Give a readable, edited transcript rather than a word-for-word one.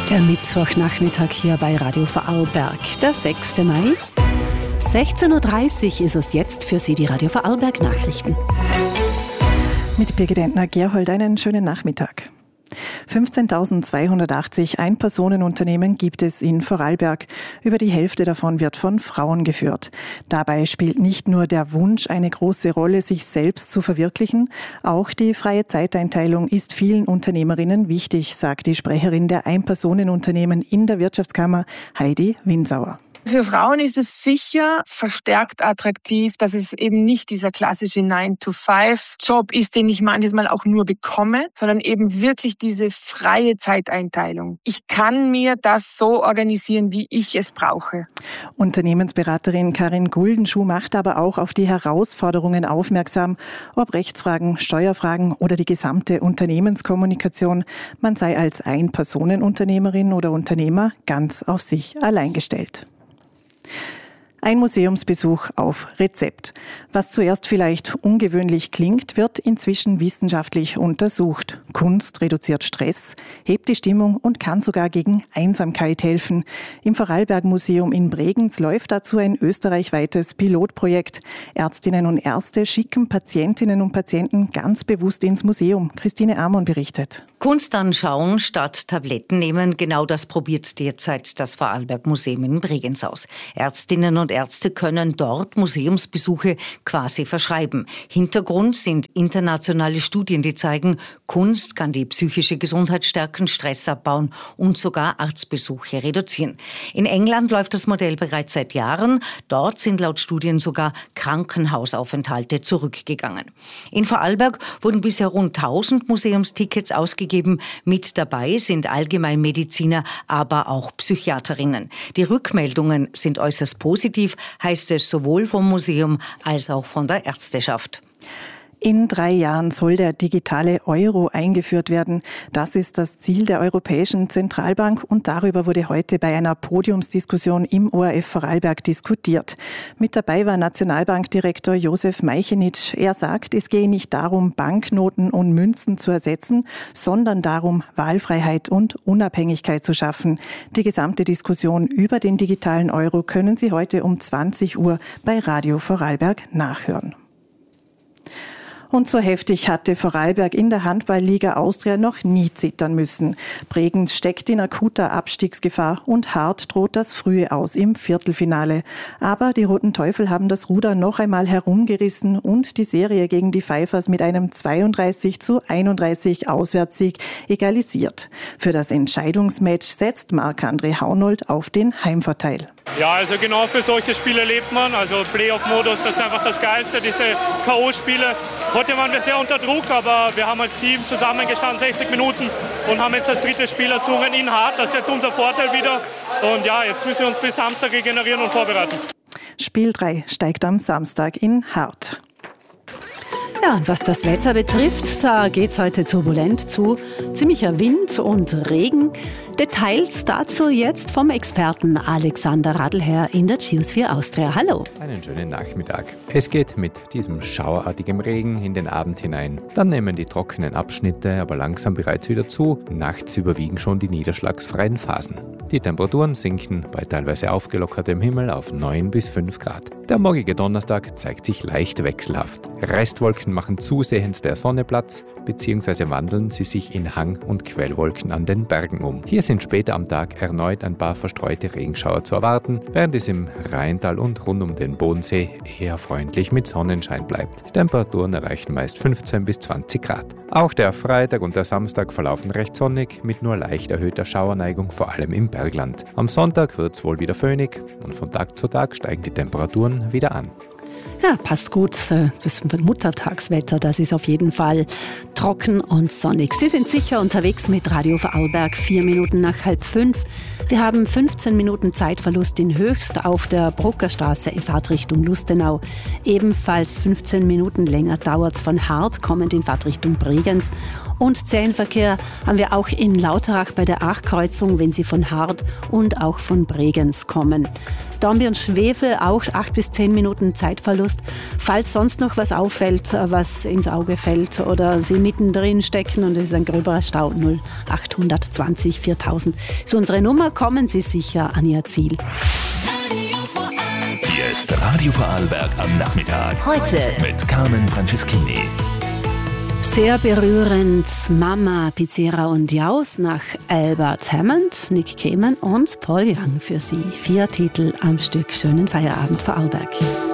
Der Mittwochnachmittag hier bei Radio Vorarlberg, der 6. Mai. 16.30 Uhr ist es jetzt für Sie, die Radio Vorarlberg Nachrichten. Mit Birgit Entner-Gerhold einen schönen Nachmittag. 15.280 Ein-Personen-Unternehmen gibt es in Vorarlberg. Über die Hälfte davon wird von Frauen geführt. Dabei spielt nicht nur der Wunsch eine große Rolle, sich selbst zu verwirklichen, auch die freie Zeiteinteilung ist vielen Unternehmerinnen wichtig, sagt die Sprecherin der Ein-Personen-Unternehmen in der Wirtschaftskammer, Heidi Winsauer. Für Frauen ist es sicher verstärkt attraktiv, dass es eben nicht dieser klassische 9-to-5-Job ist, den ich manchmal auch nur bekomme, sondern eben wirklich diese freie Zeiteinteilung. Ich kann mir das so organisieren, wie ich es brauche. Unternehmensberaterin Karin Guldenschuh macht aber auch auf die Herausforderungen aufmerksam, ob Rechtsfragen, Steuerfragen oder die gesamte Unternehmenskommunikation. Man sei als Ein-Personen-Unternehmerin oder Unternehmer ganz auf sich allein gestellt. Ein Museumsbesuch auf Rezept. Was zuerst vielleicht ungewöhnlich klingt, wird inzwischen wissenschaftlich untersucht. Kunst reduziert Stress, hebt die Stimmung und kann sogar gegen Einsamkeit helfen. Im Vorarlberg-Museum in Bregenz läuft dazu ein österreichweites Pilotprojekt. Ärztinnen und Ärzte schicken Patientinnen und Patienten ganz bewusst ins Museum. Christine Amon berichtet. Kunst anschauen statt Tabletten nehmen, genau das probiert derzeit das Vorarlberg-Museum in Bregenz aus. Ärztinnen und Ärzte können dort Museumsbesuche quasi verschreiben. Hintergrund sind internationale Studien, die zeigen, Kunst kann die psychische Gesundheit stärken, Stress abbauen und sogar Arztbesuche reduzieren. In England läuft das Modell bereits seit Jahren. Dort sind laut Studien sogar Krankenhausaufenthalte zurückgegangen. In Vorarlberg wurden bisher rund 1000 Museumstickets ausgegeben. Mit dabei sind Allgemeinmediziner, aber auch Psychiaterinnen. Die Rückmeldungen sind äußerst positiv, heißt es sowohl vom Museum als auch von der Ärzteschaft. In 3 Jahren soll der digitale Euro eingeführt werden. Das ist das Ziel der Europäischen Zentralbank und darüber wurde heute bei einer Podiumsdiskussion im ORF Vorarlberg diskutiert. Mit dabei war Nationalbankdirektor Josef Meichenitsch. Er sagt, es gehe nicht darum, Banknoten und Münzen zu ersetzen, sondern darum, Wahlfreiheit und Unabhängigkeit zu schaffen. Die gesamte Diskussion über den digitalen Euro können Sie heute um 20 Uhr bei Radio Vorarlberg nachhören. Und so heftig hatte Vorarlberg in der Handballliga Austria noch nie zittern müssen. Bregenz steckt in akuter Abstiegsgefahr und hart droht das frühe Aus im Viertelfinale. Aber die Roten Teufel haben das Ruder noch einmal herumgerissen und die Serie gegen die Pfeifers mit einem 32:31 Auswärtssieg egalisiert. Für das Entscheidungsmatch setzt Marc-André Haunold auf den Heimvorteil. Ja, also genau für solche Spiele lebt man. Also Playoff-Modus, das ist einfach das Geilste, diese K.O.-Spiele. Heute waren wir sehr unter Druck, aber wir haben als Team zusammengestanden, 60 Minuten und haben jetzt das 3. Spiel erzwungen in Hart. Das ist jetzt unser Vorteil wieder. Und ja, jetzt müssen wir uns bis Samstag regenerieren und vorbereiten. Spiel 3 steigt am Samstag in Hart. Ja, und was das Wetter betrifft, da geht es heute turbulent zu. Ziemlicher Wind und Regen. Details dazu jetzt vom Experten Alexander Radlherr in der Geosphere Austria. Hallo. Einen schönen Nachmittag. Es geht mit diesem schauerartigen Regen in den Abend hinein. Dann nehmen die trockenen Abschnitte aber langsam bereits wieder zu. Nachts überwiegen schon die niederschlagsfreien Phasen. Die Temperaturen sinken bei teilweise aufgelockertem Himmel auf 9 bis 5 Grad. Der morgige Donnerstag zeigt sich leicht wechselhaft. Restwolken machen zusehends der Sonne Platz, beziehungsweise wandeln sie sich in Hang- und Quellwolken an den Bergen um. Hier sind später am Tag erneut ein paar verstreute Regenschauer zu erwarten, während es im Rheintal und rund um den Bodensee eher freundlich mit Sonnenschein bleibt. Die Temperaturen erreichen meist 15 bis 20 Grad. Auch der Freitag und der Samstag verlaufen recht sonnig, mit nur leicht erhöhter Schauerneigung, vor allem im Bergland. Am Sonntag wird es wohl wieder föhnig und von Tag zu Tag steigen die Temperaturen wieder an. Ja, passt gut. Das Muttertagswetter, das ist auf jeden Fall trocken und sonnig. Sie sind sicher unterwegs mit Radio Vorarlberg, 4 Minuten nach 4:30. Wir haben 15 Minuten Zeitverlust in Höchst auf der Bruckerstraße in Fahrtrichtung Lustenau. Ebenfalls 15 Minuten länger dauert es von Hart kommend in Fahrtrichtung Bregenz. Und zähen Verkehr haben wir auch in Lauterach bei der Aachkreuzung, wenn Sie von Hard und auch von Bregenz kommen. Dornbirn-Schwefel auch 8 bis 10 Minuten Zeitverlust. Falls sonst noch was auffällt, was ins Auge fällt oder Sie mittendrin stecken und es ist ein gröberer Stau, 0820 4000. So unsere Nummer, kommen Sie sicher an Ihr Ziel. Hier ist Radio Vorarlberg am Nachmittag. Heute mit Carmen Franceschini. Sehr berührend, Mama, Pizzera und Jaus nach Albert Hammond, Nick Cayman und Paul Young für Sie. 4 Titel am Stück. Schönen Feierabend, Vorarlberg.